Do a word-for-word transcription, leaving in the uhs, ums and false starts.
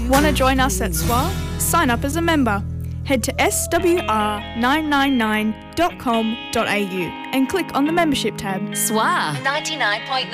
Want to join us at S W A? Sign up as a member. Head to s w r nine nine nine dot com dot a u and click on the membership tab. S W A ninety-nine point nine